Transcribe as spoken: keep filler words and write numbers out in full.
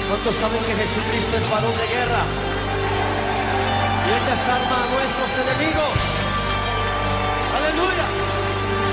¿Cuántos saben que Jesucristo es varón de guerra? Y Él desarma a nuestros enemigos. ¡Aleluya!